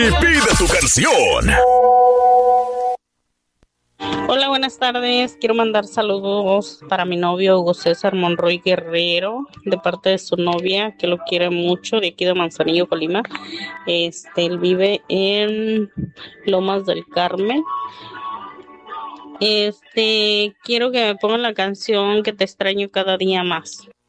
Y pide tu canción. Hola, buenas tardes. Quiero mandar saludos para mi novio Hugo César Monroy Guerrero, de parte de su novia, que lo quiere mucho, de aquí de Manzanillo, Colima. Él vive en Lomas del Carmen. Quiero que me pongan la canción que te extraño cada día más.